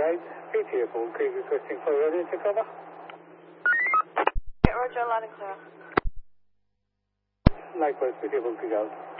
right. PTA Bull Creek requesting for ready to cover. Roger, loud and clear. Likewise, PTA Bull Creek out.